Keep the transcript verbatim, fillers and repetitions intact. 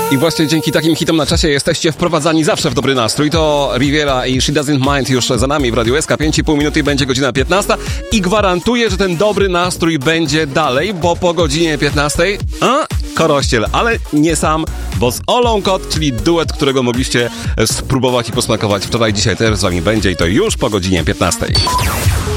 I właśnie dzięki takim hitom na czasie jesteście wprowadzani zawsze w dobry nastrój. To Riviera i She Doesn't Mind już za nami w Radiu S K. pięć i pół minuty i będzie godzina piętnasta. I gwarantuję, że ten dobry nastrój będzie dalej, bo po godzinie piętnastej a, Korościel, ale nie sam, bo z Olą Kot, czyli duet, którego mogliście spróbować i posmakować wczoraj, dzisiaj też z wami będzie i to już po godzinie piętnastej.